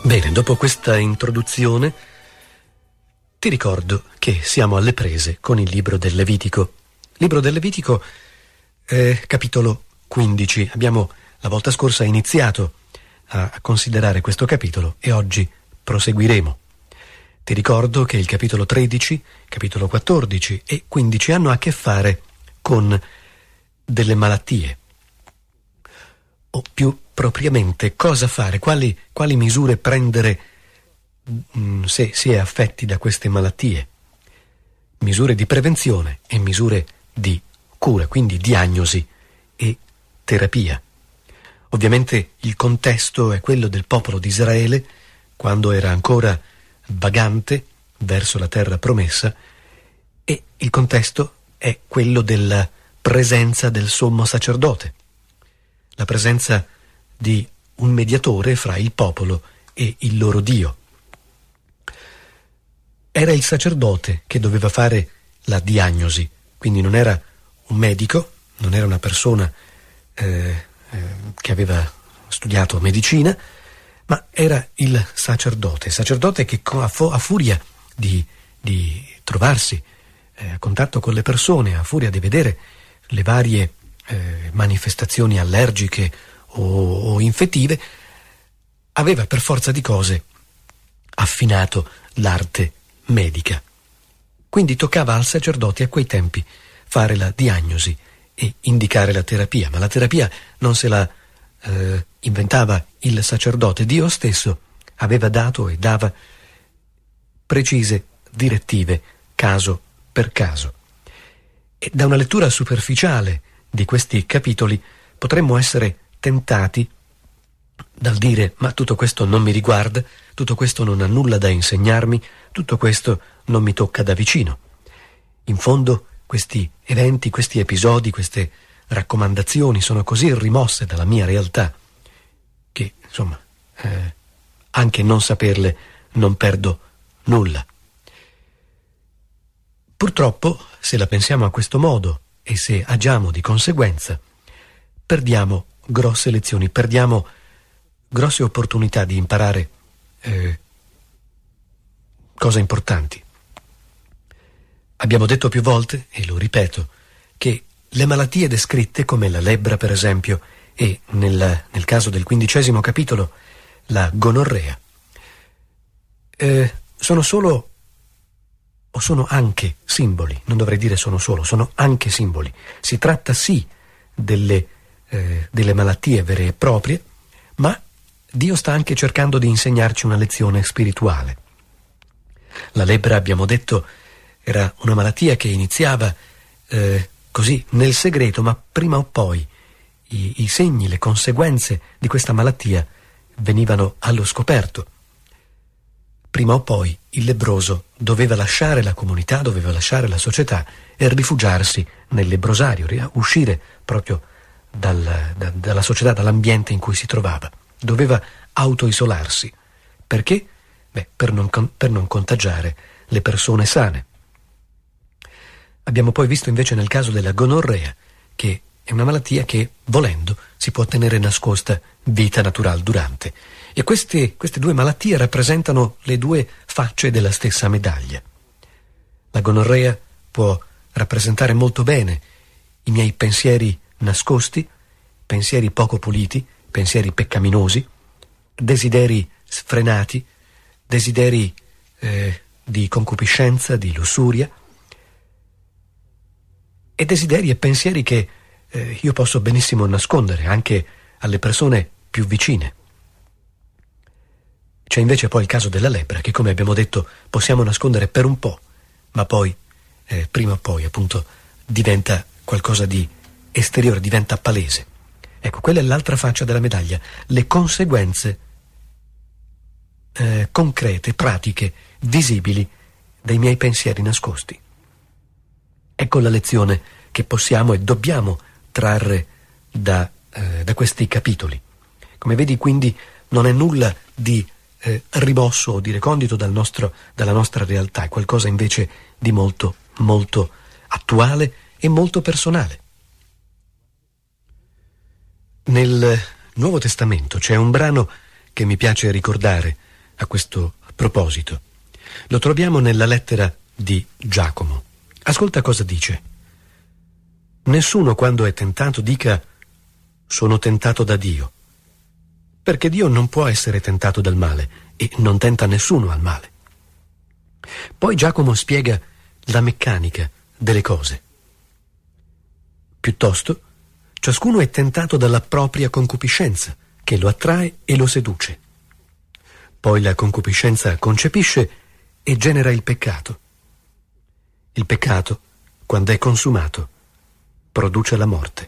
Bene, dopo questa introduzione ti ricordo che siamo alle prese con il libro del Levitico. Libro del Levitico, capitolo 15. Abbiamo la volta scorsa iniziato a considerare questo capitolo e oggi proseguiremo. Ti ricordo che il capitolo 13, capitolo 14 e 15 hanno a che fare con delle malattie. O più propriamente cosa fare, quali misure prendere se si è affetti da queste malattie. Misure di prevenzione e misure di cura, quindi diagnosi e terapia. Ovviamente il contesto è quello del popolo di Israele quando era ancora vagante verso la terra promessa, e il contesto è quello della presenza del sommo sacerdote, la presenza di un mediatore fra il popolo e il loro Dio. Era il sacerdote che doveva fare la diagnosi, quindi non era un medico, non era una persona che aveva studiato medicina, ma era il sacerdote che a furia di trovarsi a contatto con le persone, a furia di vedere le varie manifestazioni allergiche o infettive, aveva per forza di cose affinato l'arte medica. Quindi toccava al sacerdote a quei tempi fare la diagnosi e indicare la terapia, ma la terapia non se la inventava il sacerdote. Dio stesso aveva dato e dava precise direttive caso per caso. E da una lettura superficiale di questi capitoli potremmo essere tentati dal dire: ma tutto questo non mi riguarda, tutto questo non ha nulla da insegnarmi, tutto questo non mi tocca da vicino. In fondo questi eventi, questi episodi, queste raccomandazioni sono così rimosse dalla mia realtà che, insomma, anche non saperle non perdo nulla. Purtroppo, se la pensiamo a questo modo e se agiamo di conseguenza, perdiamo grosse lezioni, perdiamo grosse opportunità di imparare cose importanti. Abbiamo detto più volte, e lo ripeto, che le malattie descritte, come la lebbra per esempio, e nel caso del 15° capitolo la gonorrea, sono solo o sono anche simboli. Non dovrei dire sono solo, sono anche simboli. Si tratta sì delle malattie vere e proprie, ma Dio sta anche cercando di insegnarci una lezione spirituale. La lebbra, abbiamo detto, era una malattia che iniziava così nel segreto, ma prima o poi i segni, le conseguenze di questa malattia venivano allo scoperto. Prima o poi il lebbroso doveva lasciare la comunità, doveva lasciare la società e rifugiarsi nel lebbrosario, uscire proprio dalla società, dall'ambiente in cui si trovava. Doveva autoisolarsi. Perché? Per non contagiare le persone sane. Abbiamo poi visto invece nel caso della gonorrea che è una malattia che, volendo, si può tenere nascosta vita natural durante. E queste due malattie rappresentano le due facce della stessa medaglia. La gonorrea può rappresentare molto bene i miei pensieri nascosti, pensieri poco puliti, pensieri peccaminosi, desideri sfrenati, desideri di concupiscenza, di lussuria, e desideri e pensieri che io posso benissimo nascondere anche alle persone più vicine. C'è invece poi il caso della lebbra, che, come abbiamo detto, possiamo nascondere per un po', ma poi, prima o poi, appunto, diventa qualcosa di esteriore, diventa palese. Ecco, quella è l'altra faccia della medaglia, le conseguenze concrete, pratiche, visibili dei miei pensieri nascosti. Ecco la lezione che possiamo e dobbiamo trarre da questi capitoli. Come vedi, quindi, non è nulla di rimosso o di recondito dalla nostra realtà, è qualcosa invece di molto, molto attuale e molto personale. Nel Nuovo Testamento c'è un brano che mi piace ricordare a questo proposito. Lo troviamo nella lettera di Giacomo. Ascolta cosa dice. Nessuno quando è tentato dica sono tentato da Dio, perché Dio non può essere tentato dal male e non tenta nessuno al male. Poi Giacomo spiega la meccanica delle cose. Piuttosto, ciascuno è tentato dalla propria concupiscenza, che lo attrae e lo seduce. Poi la concupiscenza concepisce e genera il peccato. Il peccato, quando è consumato, produce la morte.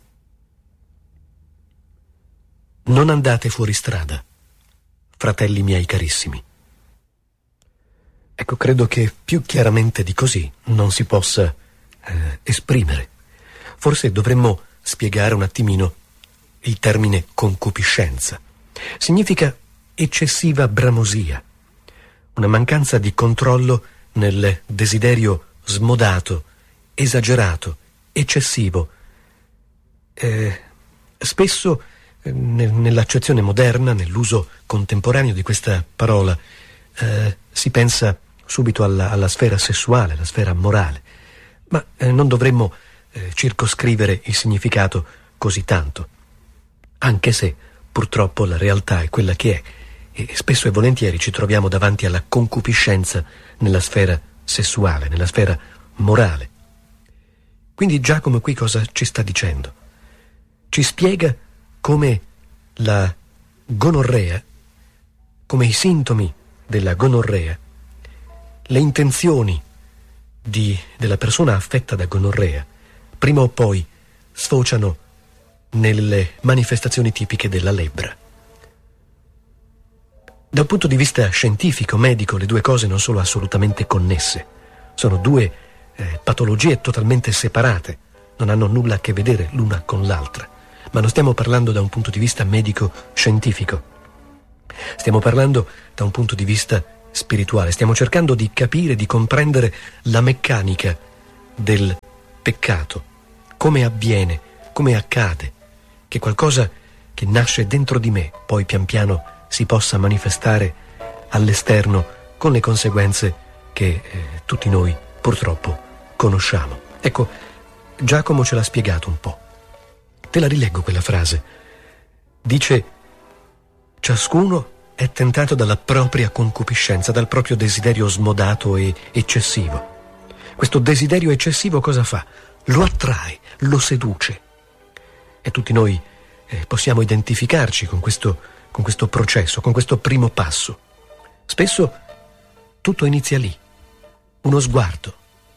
Non andate fuori strada, fratelli miei carissimi. Ecco, credo che più chiaramente di così non si possa esprimere. Forse dovremmo spiegare un attimino il termine concupiscenza. Significa eccessiva bramosia, una mancanza di controllo nel desiderio smodato, esagerato, eccessivo. Spesso nell'accezione moderna, nell'uso contemporaneo di questa parola, si pensa subito alla sfera sessuale, alla sfera morale, ma non dovremmo circoscrivere il significato così tanto, anche se purtroppo la realtà è quella che è e spesso e volentieri ci troviamo davanti alla concupiscenza nella sfera sessuale, nella sfera morale. Quindi Giacomo qui cosa ci sta dicendo? Ci spiega come la gonorrea, come i sintomi della gonorrea, le intenzioni della persona affetta da gonorrea, prima o poi sfociano nelle manifestazioni tipiche della lebbra. Da un punto di vista scientifico, medico, le due cose non sono assolutamente connesse. Sono due patologie totalmente separate, non hanno nulla a che vedere l'una con l'altra. Ma non stiamo parlando da un punto di vista medico-scientifico. Stiamo parlando da un punto di vista spirituale. Stiamo cercando di capire, di comprendere la meccanica del peccato. Come avviene, come accade, che qualcosa che nasce dentro di me poi pian piano si possa manifestare all'esterno con le conseguenze che tutti noi purtroppo conosciamo. Ecco, Giacomo ce l'ha spiegato un po'. Te la rileggo quella frase. Dice: ciascuno è tentato dalla propria concupiscenza, dal proprio desiderio smodato e eccessivo. Questo desiderio eccessivo cosa fa? Lo attrae, lo seduce. E tutti noi possiamo identificarci con questo processo, con questo primo passo. Spesso tutto inizia lì. Uno sguardo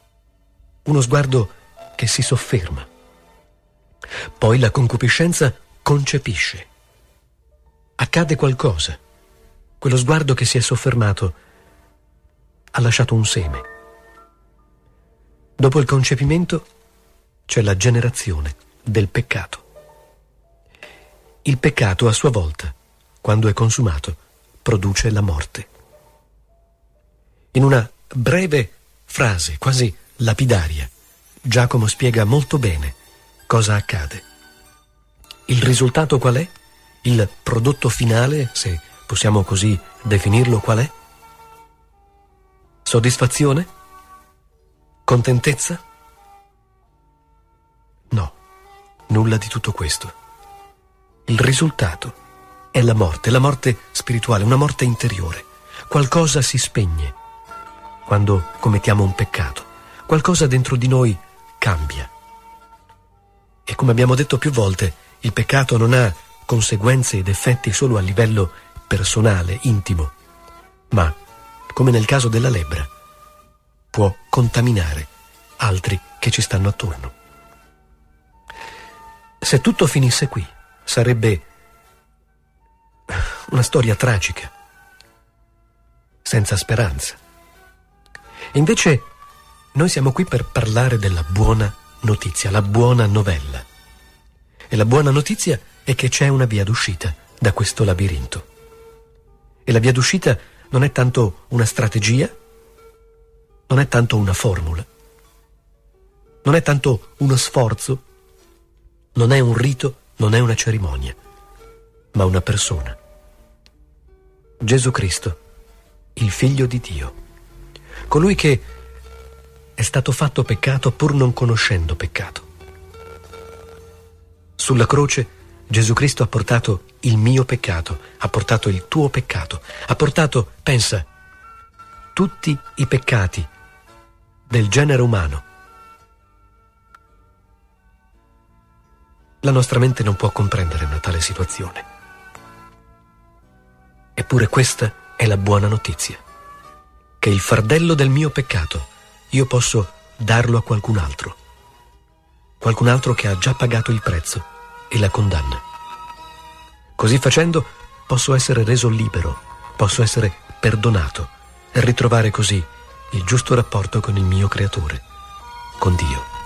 che si sofferma. Poi la concupiscenza concepisce. Accade qualcosa. Quello sguardo che si è soffermato ha lasciato un seme. Dopo il concepimento c'è la generazione del peccato. Il peccato a sua volta, quando è consumato, produce la morte. In una breve frase, quasi lapidaria, Giacomo spiega molto bene cosa accade. Il risultato qual è? Il prodotto finale, se possiamo così definirlo, qual è? Soddisfazione? Contentezza? No, nulla di tutto questo. Il risultato è la morte spirituale, una morte interiore. Qualcosa si spegne quando commettiamo un peccato. Qualcosa dentro di noi cambia. E come abbiamo detto più volte, il peccato non ha conseguenze ed effetti solo a livello personale, intimo, ma, come nel caso della lebbra, può contaminare altri che ci stanno attorno. Se tutto finisse qui, sarebbe una storia tragica, senza speranza. E invece noi siamo qui per parlare della buona notizia, la buona novella. E la buona notizia è che c'è una via d'uscita da questo labirinto. E la via d'uscita non è tanto una strategia, non è tanto una formula, non è tanto uno sforzo, non è un rito, non è una cerimonia, ma una persona. Gesù Cristo, il Figlio di Dio, colui che è stato fatto peccato pur non conoscendo peccato. Sulla croce Gesù Cristo ha portato il mio peccato, ha portato il tuo peccato, ha portato, pensa, tutti i peccati del genere umano. La nostra mente non può comprendere una tale situazione. Eppure questa è la buona notizia, che il fardello del mio peccato io posso darlo a qualcun altro che ha già pagato il prezzo e la condanna. Così facendo posso essere reso libero, posso essere perdonato e ritrovare così il giusto rapporto con il mio Creatore, con Dio.